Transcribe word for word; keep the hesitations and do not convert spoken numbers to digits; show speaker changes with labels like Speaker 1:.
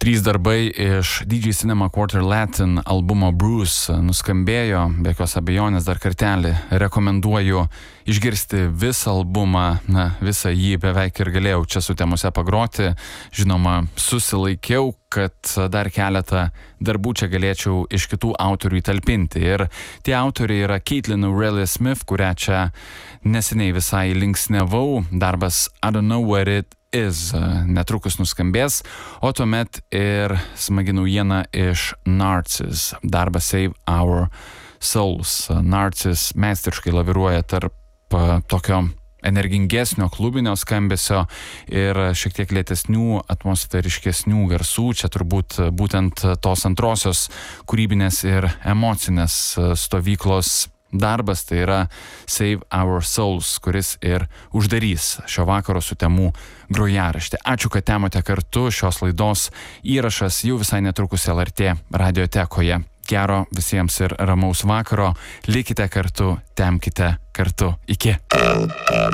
Speaker 1: Trys darbai iš D J Cinema Quarter Latin albumo Bruce nuskambėjo, be jokios abejonės dar kartelį rekomenduoju išgirsti visą albumą, na, visą jį beveik ir galėjau čia sutemose pagroti, žinoma, susilaikiau, kad dar keletą darbų čia galėčiau iš kitų autorių įtalpinti. Ir tie autoriai yra Caitlin Aurelia Smith, kurią čia neseniai visai linksniavau, darbas I Don't Know What It Is netrukus nuskambės, o tuomet ir smagi naujiena iš Narcis, darbas Save Our Souls. Narcis meistriškai laviruoja tarp tokio energingesnio klubinio skambesio ir šiek tiek lėtesnių, atmosferiškesnių garsų. Čia turbūt būtent tos antrosios kūrybinės ir emocinės stovyklos darbas, tai yra Save Our Souls, kuris ir uždarys šio vakaro sutemų grojaraštį. Ačiū, kad temote kartu. Šios laidos įrašas jau visai netrukus L R T radiotekoje. Gero visiems ir ramaus vakaro. Likite kartu, temkite kartu. Iki.